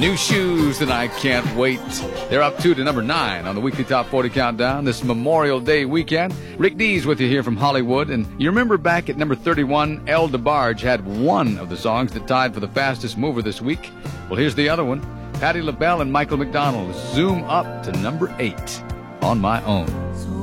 New Shoes and I Can't Wait. They're up 2 to number 9 on the weekly Top 40 Countdown this Memorial Day weekend. Rick Dees with you here from Hollywood. And you remember back at number 31, El DeBarge had one of the songs that tied for the fastest mover this week. Well, here's the other one. Patti LaBelle and Michael McDonald zoom up to number 8 on My Own.